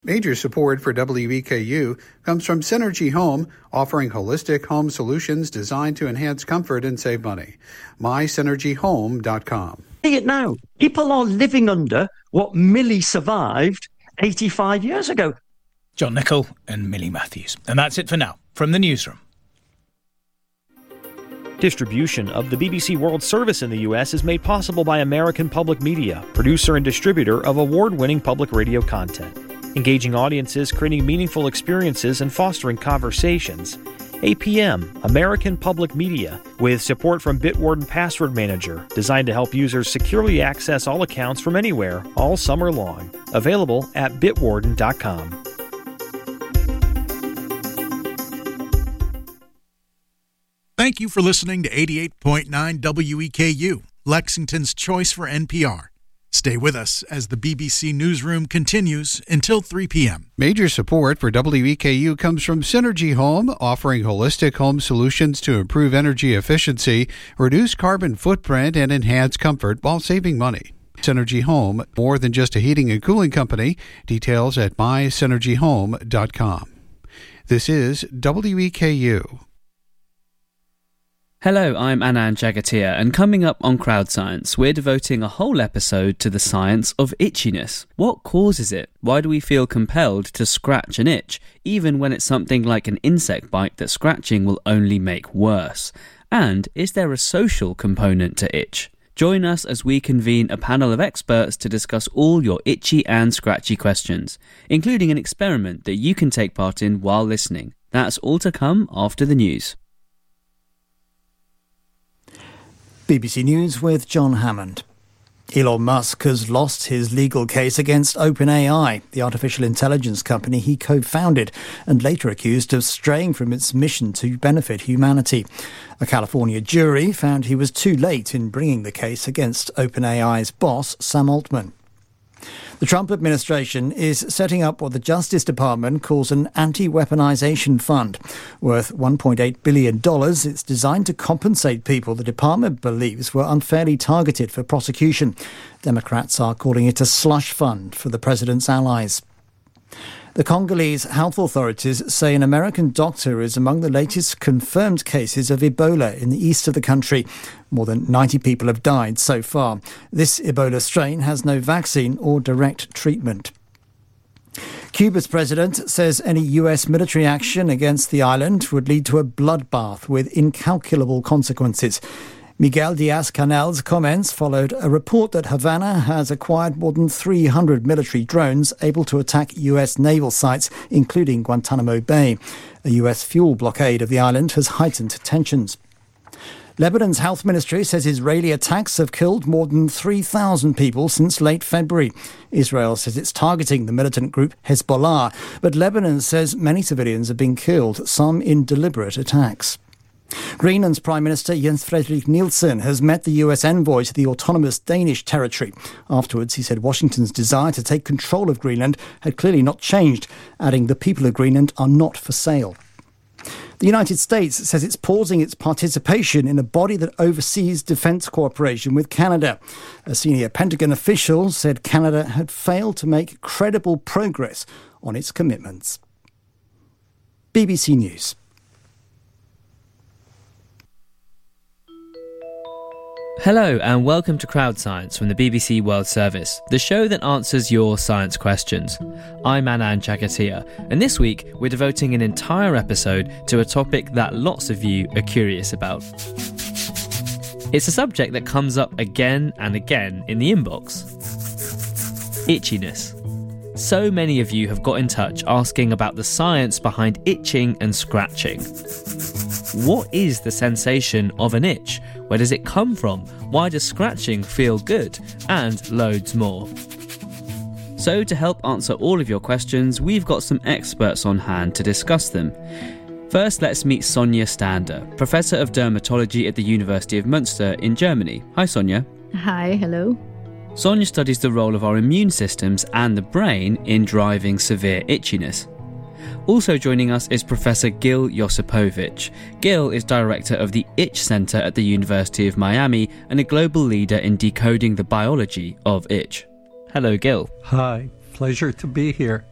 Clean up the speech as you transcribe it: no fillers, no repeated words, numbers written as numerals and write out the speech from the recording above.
Major support for WEKU comes from Synergy Home, offering holistic home solutions designed to enhance comfort and save money. MySynergyHome.com. See it now. People are living under what Millie survived 85 years ago. John Nichol and Millie Matthews. And that's it for now from the newsroom. Distribution of the BBC World Service in the US is made possible by American Public Media, producer and distributor of award-winning public radio content. Engaging audiences, creating meaningful experiences, and fostering conversations. APM, American Public Media, with support from Bitwarden Password Manager, designed to help users securely access all accounts from anywhere, all summer long. Available at bitwarden.com. Thank you for listening to 88.9 WEKU, Lexington's choice for NPR. Stay with us as the BBC Newsroom continues until 3 p.m. Major support for WEKU comes from Synergy Home, offering holistic home solutions to improve energy efficiency, reduce carbon footprint, and enhance comfort while saving money. Synergy Home, more than just a heating and cooling company. Details at mysynergyhome.com. This is WEKU. Hello, I'm Anand Jagatia, and coming up on Crowd Science, we're devoting a whole episode to the science of itchiness. What causes it? Why do we feel compelled to scratch an itch, even when it's something like an insect bite that scratching will only make worse? And is there a social component to itch? Join us as we convene a panel of experts to discuss all your itchy and scratchy questions, including an experiment that you can take part in while listening. That's all to come after the news. BBC News with John Hammond. Elon Musk has lost his legal case against OpenAI, the artificial intelligence company he co-founded and later accused of straying from its mission to benefit humanity. A California jury found he was too late in bringing the case against OpenAI's boss, Sam Altman. The Trump administration is setting up what the Justice Department calls an anti-weaponization fund. Worth $1.8 billion, it's designed to compensate people the department believes were unfairly targeted for prosecution. Democrats are calling it a slush fund for the president's allies. The Congolese health authorities say an American doctor is among the latest confirmed cases of Ebola in the east of the country. More than 90 people have died so far. This Ebola strain has no vaccine or direct treatment. Cuba's president says any US military action against the island would lead to a bloodbath with incalculable consequences. Miguel Diaz-Canel's comments followed a report that Havana has acquired more than 300 military drones able to attack US naval sites, including Guantanamo Bay. A US fuel blockade of the island has heightened tensions. Lebanon's health ministry says Israeli attacks have killed more than 3,000 people since late February. Israel says it's targeting the militant group Hezbollah, but Lebanon says many civilians have been killed, some in deliberate attacks. Greenland's Prime Minister Jens Frederik Nielsen has met the US envoy to the autonomous Danish territory. Afterwards, he said Washington's desire to take control of Greenland had clearly not changed, adding the people of Greenland are not for sale. The United States says it's pausing its participation in a body that oversees defence cooperation with Canada. A senior Pentagon official said Canada had failed to make credible progress on its commitments. BBC News. Hello and welcome to Crowd Science from the BBC World Service, the show that answers your science questions. I'm Anand Jagatia, and this week we're devoting an entire episode to a topic that lots of you are curious about. It's a subject that comes up again and again in the inbox. Itchiness. So many of you have got in touch asking about the science behind itching and scratching. What is the sensation of an itch? Where does it come from? Why does scratching feel good? And loads more. So to help answer all of your questions, we've got some experts on hand to discuss them. First, let's meet Sonja Stander, Professor of Dermatology at the University of Münster in Germany. Hi, Sonja. Hi, hello. Sonja studies the role of our immune systems and the brain in driving severe itchiness. Also joining us is Professor Gil Josipovic. Gil is director of the Itch Center at the University of Miami and a global leader in decoding the biology of itch. Hello, Gil. Hi, pleasure to be here.